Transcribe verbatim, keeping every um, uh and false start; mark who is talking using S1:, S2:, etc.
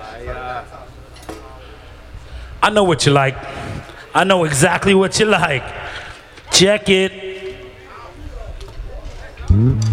S1: I know what you like. I know exactly what you like. Check it.